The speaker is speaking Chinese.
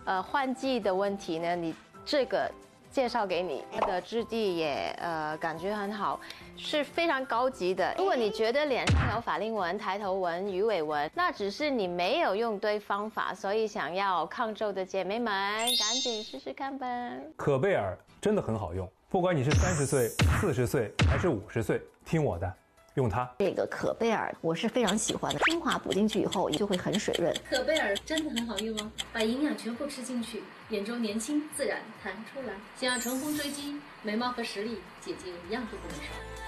换季的问题呢，你这个介绍给你，它的质地也感觉很好，是非常高级的。如果你觉得脸上有法令纹、抬头纹、鱼尾纹，那只是你没有用对方法，所以想要抗皱的姐妹们，赶紧试试看吧。 可贝尔真的很好用，不管你是30岁、40岁还是50岁，听我的。用它， 这个可贝尔我是非常喜欢的，精华补进去以后就会很水润。 可贝尔真的很好用哦，把营养全部吃进去，眼周年轻自然弹出来。想要乘风追击，眉毛和实力，姐姐一样都不能少。